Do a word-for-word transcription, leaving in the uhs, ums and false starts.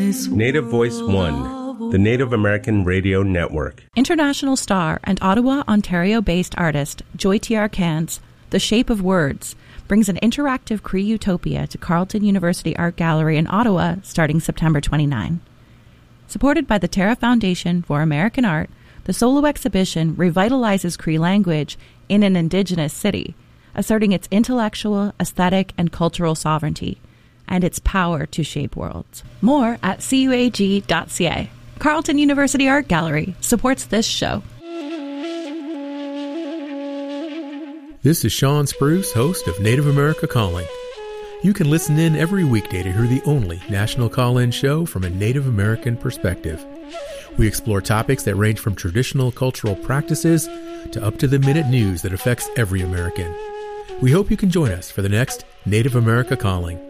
Native Voice One, the Native American Radio Network. International star and Ottawa, Ontario-based artist Joy T R Cairns' The Shape of Words brings an interactive Cree utopia to Carleton University Art Gallery in Ottawa starting September twenty-ninth. Supported by the Terra Foundation for American Art, the solo exhibition revitalizes Cree language in an Indigenous city, asserting its intellectual, aesthetic, and cultural sovereignty, and its power to shape worlds. More at C U A G dot C A. Carleton University Art Gallery supports this show. This is Sean Spruce, host of Native America Calling. You can listen in every weekday to hear the only national call-in show from a Native American perspective. We explore topics that range from traditional cultural practices to up-to-the-minute news that affects every American. We hope you can join us for the next Native America Calling.